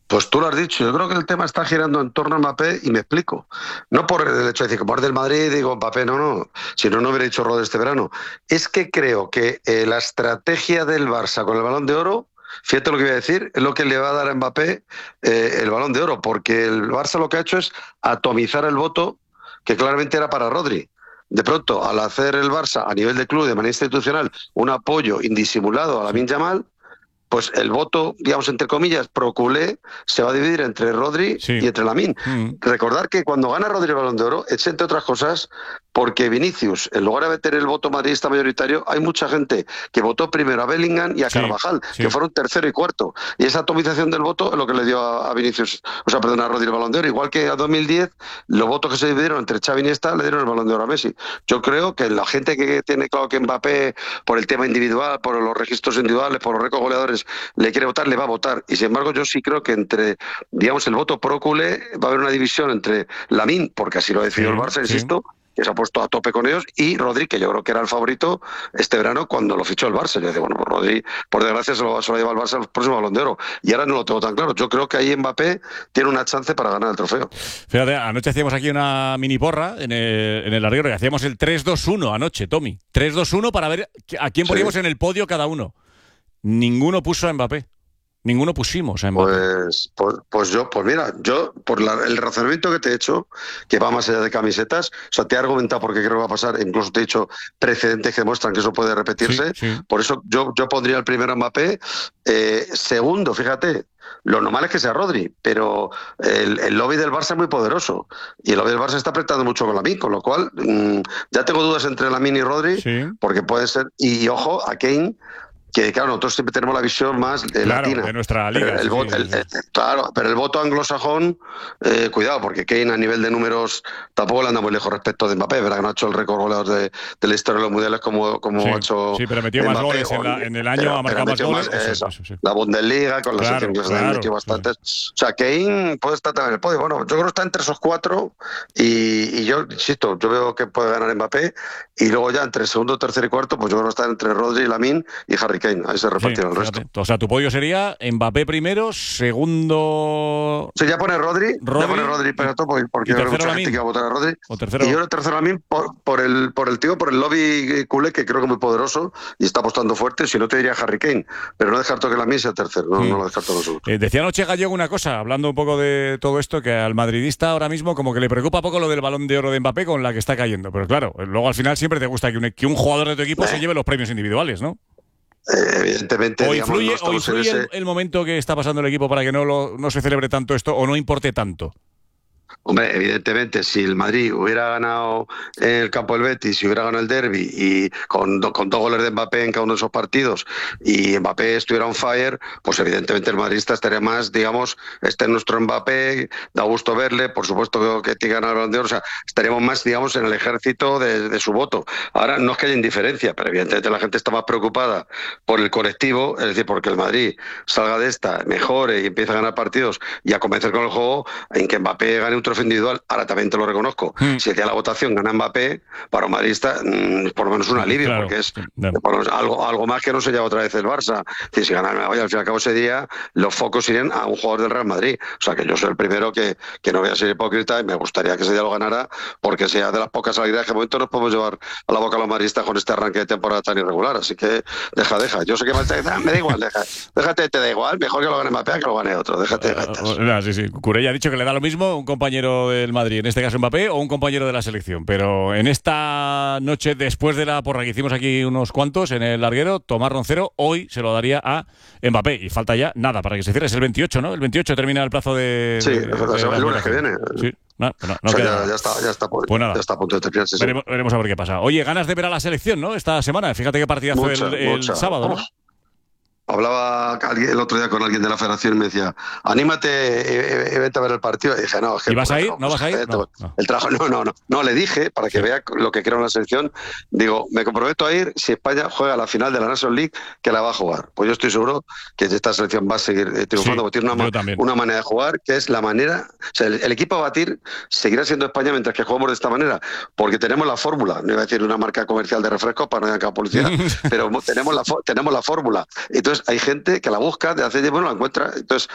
Pues tú lo has dicho, yo creo que el tema está girando en torno a Mbappé y me explico. No por el hecho de decir que por del Madrid digo Mbappé, no, si no, no hubiera dicho Rodri este verano. Es que creo que la estrategia del Barça con el Balón de Oro, fíjate lo que voy a decir, es lo que le va a dar a Mbappé el Balón de Oro, porque el Barça lo que ha hecho es atomizar el voto que claramente era para Rodri. De pronto, al hacer el Barça a nivel de club, de manera institucional, un apoyo indisimulado a Lamine Yamal, pues el voto, digamos, entre comillas, pro culé, se va a dividir entre Rodri Sí. y entre Lamine. Recordar que cuando gana Rodri el Balón de Oro, es entre otras cosas porque Vinicius, en lugar de tener el voto madridista mayoritario, hay mucha gente que votó primero a Bellingham y a Sí, Carvajal, sí. que fueron tercero y cuarto. Y esa atomización del voto es lo que le dio a Vinicius, o sea, perdón, a Rodri el Balón de Oro. Igual que a 2010, los votos que se dividieron entre Xavi y Iniesta le dieron el Balón de Oro a Messi. Yo creo que la gente que tiene claro que Mbappé, por el tema individual, por los registros individuales, por los récords goleadores, le quiere votar, le va a votar. Y sin embargo, yo sí creo que entre, digamos, el voto pro culé va a haber una división entre Lamine, porque así lo decidió el Barça, insisto, que se ha puesto a tope con ellos, y Rodri, que yo creo que era el favorito este verano cuando lo fichó el Barça. Yo decía, bueno, pues Rodri, por desgracia, se lo lleva el Barça al próximo Balón de Oro. Y ahora no lo tengo tan claro. Yo creo que ahí Mbappé tiene una chance para ganar el trofeo. Fíjate, anoche hacíamos aquí una mini porra en el larguero y hacíamos el 3-2-1 anoche, Tommy. 3-2-1 para ver a quién poníamos en el podio cada uno. Ninguno puso a Mbappé. Ninguno pusimos a Mbappé. Pues mira, yo por el razonamiento que te he hecho, que va más allá de camisetas, o sea, te he argumentado por qué creo que va a pasar, incluso te he dicho precedentes que demuestran que eso puede repetirse, Sí. por eso yo pondría el primero a Mbappé, segundo, fíjate, lo normal es que sea Rodri, pero el lobby del Barça es muy poderoso y el lobby del Barça está apretando mucho con Lamine, con lo cual ya tengo dudas entre Lamine y Rodri, porque puede ser, y ojo, a Kane, que claro, nosotros siempre tenemos la visión más latina. De nuestra liga. Claro, pero el voto anglosajón, cuidado, porque Kane a nivel de números tampoco le anda muy lejos respecto de Mbappé, ¿verdad? Que no ha hecho el récord goleador de la historia de los mundiales como ha hecho. Sí, pero metió Mbappé, más goles en el año, ha marcado más goles. La Bundesliga, con la selección inglesa también metió bastantes. O sea, Kane puede estar también en el podio. Bueno, yo creo que está entre esos cuatro y yo, insisto, yo veo que puede ganar Mbappé y luego ya entre segundo, tercero y cuarto, pues yo creo que está entre Rodri, Lamine y Harry Kane. Ahí se repartieron el resto. O sea, tu podio sería Mbappé primero, segundo... Sí, ya pone Rodri pero porque hay mucha gente que va a votar a Rodri. Y yo el tercero Lamine por el lobby culé, que creo que es muy poderoso y está apostando fuerte. Si no, te diría Harry Kane, pero no descarto que Lamine sea tercero, no lo descarto en absoluto. Decía anoche Gallego una cosa, hablando un poco de todo esto, que al madridista ahora mismo como que le preocupa poco lo del Balón de Oro de Mbappé con la que está cayendo. Pero claro, luego al final siempre te gusta que un jugador de tu equipo se lleve los premios individuales, ¿no? Evidentemente, ¿O influye el momento que está pasando el equipo para que no se celebre tanto esto o no importe tanto? Hombre, evidentemente, si el Madrid hubiera ganado el campo del Betis, si hubiera ganado el derbi y con dos goles de Mbappé en cada uno de esos partidos y Mbappé estuviera on fire, pues evidentemente el madridista estaría más, digamos, este es nuestro Mbappé, da gusto verle, por supuesto que tiene que ganar el Balón de Oro, o sea, estaríamos más, digamos, en el ejército de su voto. Ahora, no es que haya indiferencia, pero evidentemente la gente está más preocupada por el colectivo, es decir, porque el Madrid salga de esta, mejore y empiece a ganar partidos y a convencer con el juego en que Mbappé gane un trofeo individual. Ahora también te lo reconozco, si hacía la votación gana Mbappé, para un madridista por lo menos un alivio, porque es por lo menos algo más que no se lleva otra vez el Barça. Es decir, si gana el Madrid, al fin y al cabo ese día los focos irían a un jugador del Real Madrid. O sea, que yo soy el primero que no voy a ser hipócrita y me gustaría que ese día lo ganara, porque sea de las pocas alegrías que de momento nos podemos llevar a la boca a los madridistas con este arranque de temporada tan irregular. Así que deja. Yo sé que me da igual, déjate, te da igual, mejor que lo gane Mbappé que lo gane otro. Déjate. Sí. Curella ha dicho que le da lo mismo un compañero del Madrid, en este caso Mbappé, o un compañero de la selección. Pero en esta noche, después de la porra que hicimos aquí unos cuantos en el larguero, Tomás Roncero hoy se lo daría a Mbappé. Y falta ya nada para que se cierre. Es el 28, ¿no? El 28 termina el plazo de... Sí, el lunes que viene. Sí. Ya está a punto de terminarse. Veremos a ver qué pasa. Oye, ganas de ver a la selección, ¿no? Esta semana. Fíjate qué partidazo el sábado, ¿no? Hablaba el otro día con alguien de la federación y me decía, anímate y vete a ver el partido. Y dije, no. ¿Y vas a ir? ¿No vas a ir? El trabajo, no, le dije, para que vea lo que creo en la selección, digo, me comprometo a ir si España juega la final de la National League, que la va a jugar. Pues yo estoy seguro que esta selección va a seguir triunfando, porque tiene una manera de jugar que es la manera, o sea, el equipo a batir seguirá siendo España mientras que jugamos de esta manera, porque tenemos la fórmula, no iba a decir una marca comercial de refrescos para no ir a publicidad, pero tenemos la fórmula. Entonces hay gente que la busca, de hace bueno la encuentra. Entonces